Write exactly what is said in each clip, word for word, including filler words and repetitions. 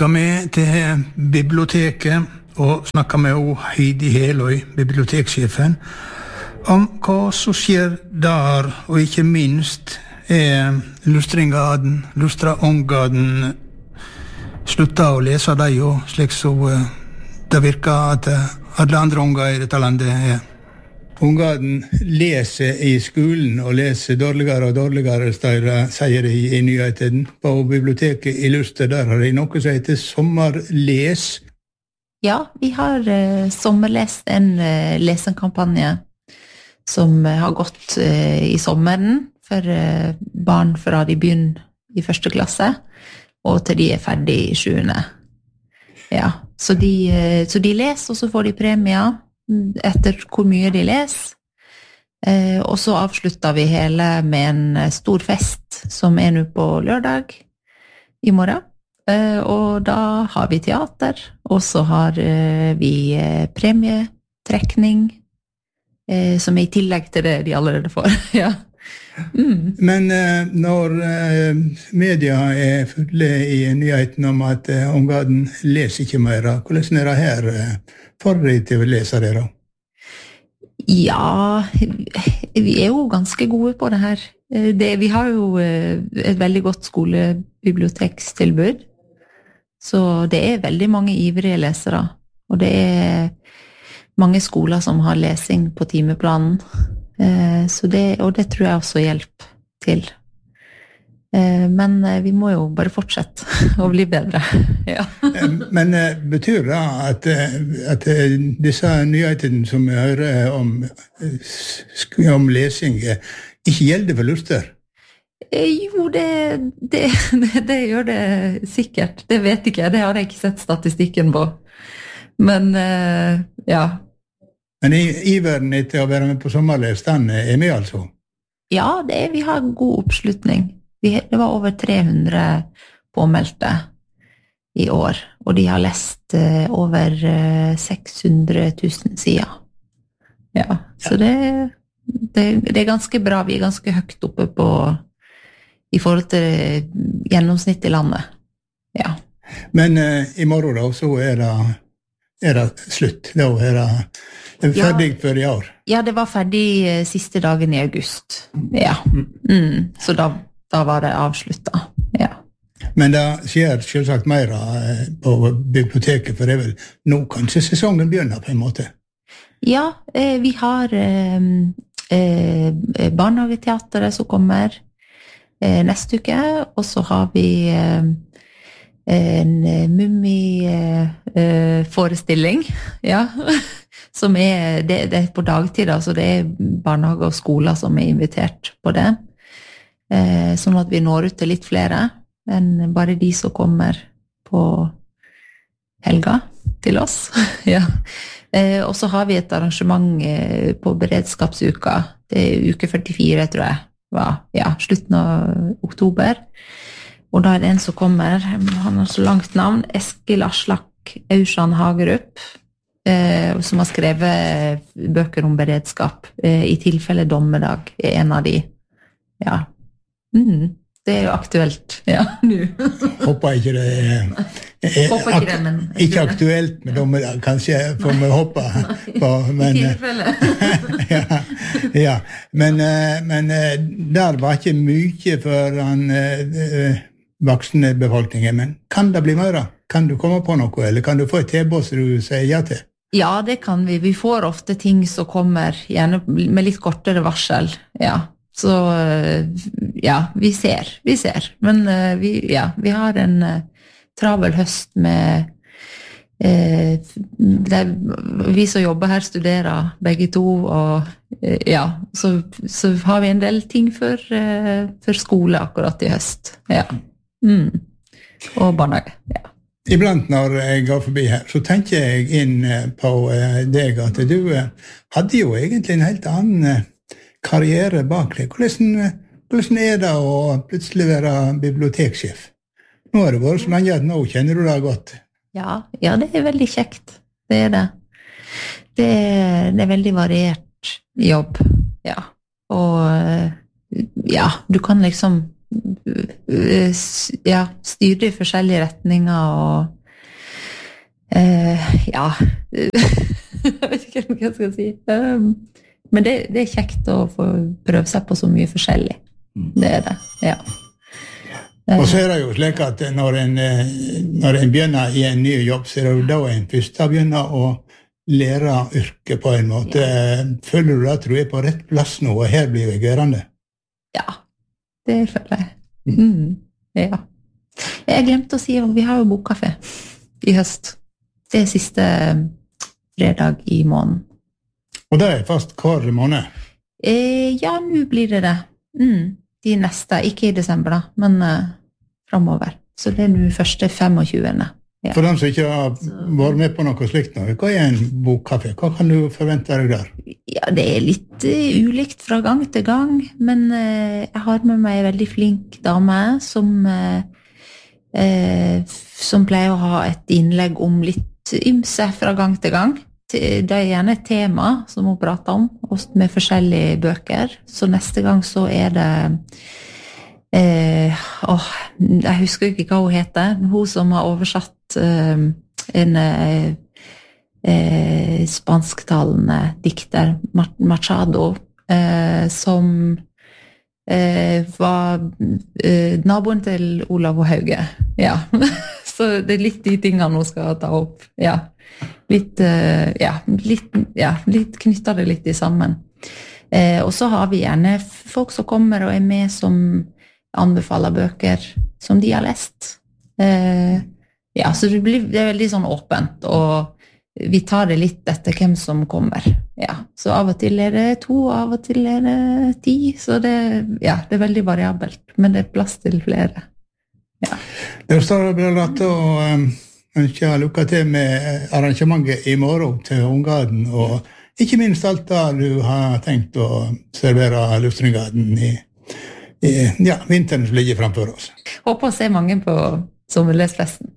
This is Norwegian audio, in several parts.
skal vi til biblioteket og snakke med Heidi Heløy, bibliotekssjefen, om hva som skjer der, og ikke minst er lustringaden, lustraongaden slutta å lese deg jo, slik så det virker at alle andre unger i dette landet er. Ungaden leser i skolen og leser dårligere og dårligere, sier de i nyheten. På biblioteket i Luster, der har de noe som heter sommerles. Ja, vi har uh, sommerlest en uh, lesenkampanje som uh, har gått uh, i sommeren for uh, barn fra de begynner i første klasse, og til de er ferdig i sjuende. Ja, så de, uh, så de leser, og så får de premier etter hvor mye de leser. Eh, og så avslutter vi hele med en stor fest som er nå på lørdag i morgen. Eh, og da har vi teater, og så har eh, vi eh, premietrekning, eh, som er i tillegg til det de allerede får. Ja. Mm. Men eh, når eh, media er fulle i nyheten om at eh, ungaden leser ikke mer, hvordan er det her eh, for de til å lese det da? Ja, vi er jo ganske gode på det her. Det, vi har jo et veldig godt skolebibliotekstilbud, så det er veldig mange ivrige lesere, og det er mange skoler som har lesing på timeplanen, så det, og det tror jeg også hjelper til. Men vi må jo bare fortsette å bli bedre. Ja. Men betyr det at, at disse nyhetene som vi hører om, om lesing ikke gjelder for Luster? Jo, det, det, det, det gjør det sikkert. Det vet ikke jeg, det har jeg ikke sett statistikken på. Men ja. Men iveren etter å være med på sommerles, den er med altså? Ja, det er, vi har god oppslutning. Det var over tre hundre påmeldte i år, og de har lest uh, over uh, seks hundre tusen sider. Ja, så det, det, det er ganske bra. Vi er ganske høyt oppe på, i forhold til gjennomsnitt i landet. Ja. Men uh, i morgen da, så er det, er det slutt. Da er det ferdig ja, for i år. Ja, det var ferdig uh, siste dagen i august. Ja, mm, så da Da var det avsluttet, ja. Men det skjer selvsagt mer på biblioteket, for det er vel nå kanskje sesongen begynner på en måte? Ja, eh, vi har eh, eh, barnehageteateret som kommer eh, neste uke, og så har vi eh, en mummi-forestilling, eh, ja, som er, det, det er på dagtid, altså det er barnehage og skoler som er invitert på det. Sånn at vi når ut til litt flere enn bare de som kommer på helga til oss. Ja. Og så har vi et arrangement på beredskapsuka. Det er uke førtifire, tror jeg. Var, ja, slutten av oktober. Og da er det en som kommer, han har så langt navn, Eskil Aslak Aushan Hagerup, som har skrevet bøker om beredskap. I tilfelle dommedag er en av de. Ja. Mm, det er jo aktuelt, ja, nu. Håper ikke det er, er Håper ikke det, men ikke aktuelt, men da kanskje får vi håpe på, men, i tilfelle. ja, ja, men, men der var ikke mye for den voksne befolkningen, men kan det bli mer? Kan du komme på noe, eller kan du få et tilbud som du sier ja til? Ja, det kan vi. Vi får ofte ting som kommer, gjerne med litt kortere varsel, ja. Så ja, vi ser, vi ser. Men uh, vi, ja, vi har en uh, travel høst med uh, der vi som jobber her studerer begge to, og uh, ja, så, så har vi en del ting for, uh, for skole akkurat i høst. Ja. Mm. Og barnehage, ja. Iblant når jeg går forbi her, så tenker jeg inn på uh, deg at du uh, hadde jo egentlig en helt annen uh, karriere bak deg. Hvordan, hvordan er det å plutselig være biblioteksjef? Nå har det vært så lenge at nå kjenner du det godt. Ja, ja, det er veldig kjekt. Det er det. Det er, det er veldig variert jobb. Ja. Og ja, du kan liksom ja, styrte i forskjellige retninger, og uh, ja, jeg vet ikke hva jeg skal si. Um, men det, det er kjekt å få prøve seg på så mye forskjellig. Det er det, ja. Og så er det jo slik at når en, når en begynner i en ny jobb, så er det jo da en først begynner å lære yrke på en måte. Føler du at du er på rett plass nå, og her blir jeg gjørende? Ja, det føler jeg. Mm, ja. Jeg glemte å si at vi har jo bokkafé i høst. Det er siste fredag i måneden. Og det er fast hver måned? Eh, ja, nå blir det det. Mm, de neste, ikke i desember da, men uh, fremover. Så det er nå første femogtjuende. Ja. For dem som ikke har vært med på noe slikt nå, hva er en bokkafé? Hva kan du forvente deg der? Ja, det er litt uh, ulikt fra gang til gang, men uh, jeg har med meg en veldig flink dame som, uh, uh, som pleier å ha et innlegg om litt ymse fra gang til gang. Det er gjerne et tema som hun prater om, med forskjellige bøker. Så neste gang så er det eh, åh, jeg husker ikke hva hun heter. Hun som har oversatt eh, en eh, eh, spansktalende dikter, Machado, eh, som eh, var eh, naboen til Olav og Hauge. Ja. Så det er litt de tingene hun skal ta opp. Ja. Litt, ja, litt, ja, litt knytter det litt i sammen. Eh, og så har vi gjerne folk som kommer og er med som anbefaler bøker som de har lest. Eh, ja, så det, blir, det er veldig sånn åpent, og vi tar det litt etter hvem som kommer. Ja, så av og til er det to, av og til er det ti, så det, ja, det er veldig variabelt, men det er plass til flere. Ja. Det står bra rett og... Um ønsker lykke til med arrangementet i morgen til Unggarden, og ikke minst alt da du har tenkt å servere Luftrungarden i, i ja, vinteren som ligger framfor oss. Håper å se mange på sommerlesfesten.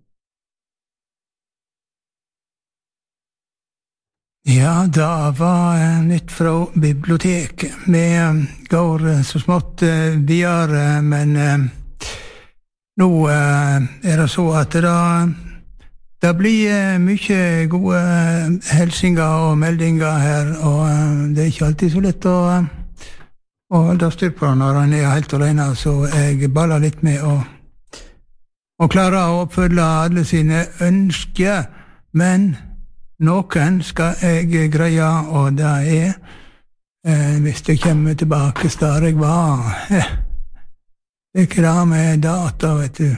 Ja, da var nytt fra biblioteket. Vi går så smått videre, men nå er det så at det da Det blir mye gode hilsinger og meldinger her, og det er ikke alltid så lett å, å holde styr på når han er helt alene, så jeg baller litt med å, å klare å oppfylle alle sine ønsker, men noen skal jeg greie, og det er eh, hvis jeg kommer tilbake der jeg var. Det er ikke det med data, vet du.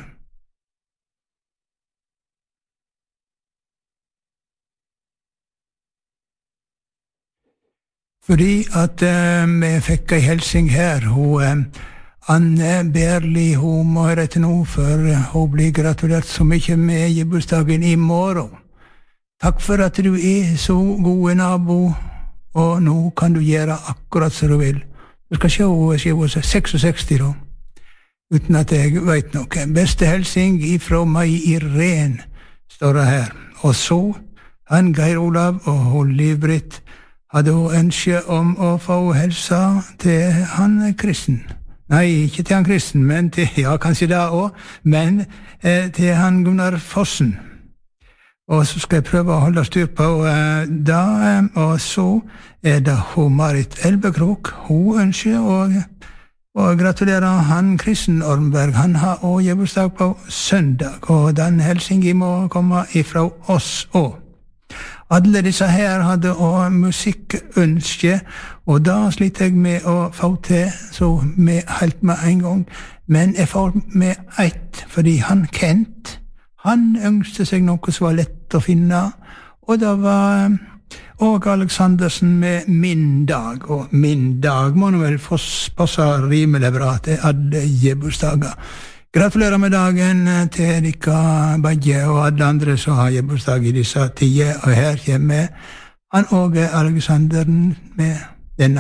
Fordi at uh, vi fikk ei helsing her, hun uh, Anne Berli, hun må høre etter nå, for uh, hun blir gratulert så mye med gebursdagen i morgen. Takk for at du er så gode nabo, og nå kan du gjøre akkurat som du vil. Du skal se hun er hun seksogseksti da, uten at jeg vet noe. Beste helsing ifra meg Irene, står det her. Og så, han Geir Olav og hun Liv-Britt, hadde hun ønske om å få helsa til han Kristen. Nei, ikke til han Kristen, men til, ja, kanskje det også, men eh, til han Gunnar Fossen. Og så skal jeg prøve å holde styr på eh, det, eh, og så er det hun Marit Elbekrok. Hun ønsker å, å gratulere han Kristen Ormberg. Han har også gebursdag på søndag, og den helsingen må komme ifra oss også. Alle disse her hadde også musikkønske, og da sliter jeg med å få til, så vi helt med en gang. Men jeg får med ett, fordi han Kent, han ønsket seg noe som var lett å finne, og det var Åge Aleksandersen med Min dag, og Min dag må nå vel passe rimelig bra til alle gebursdager. Gratulerer med dagen til dere begge og alle andre som har gebursdag i disse tider, og her kommer han Åge Aleksandersen med denne.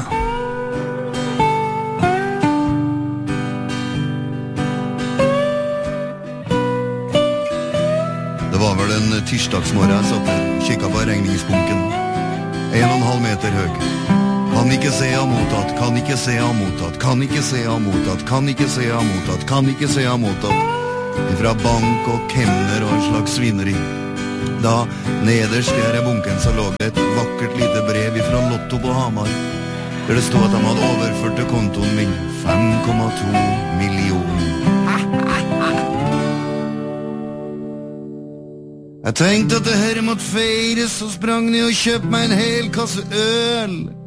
Det var vel en tirsdagsmorgen jeg satt og kikket på regningsbunken. En og en halv meter høy. Kan ikke se ha mottatt, kan ikke se ha mottatt, kan ikke se ha mottatt, kan ikke se ha mottatt, kan ikke se ha mottatt. Fra bank og kemner og en slags svineri. Da nederst i her bunken så lå det et vakkert lite brev fra Lotto på Hamar, der det stod at de hadde overført til kontoen min fem komma to millioner. Jeg tenkte at det her måtte feires, så sprang ned og kjøpte meg en hel kasse øl.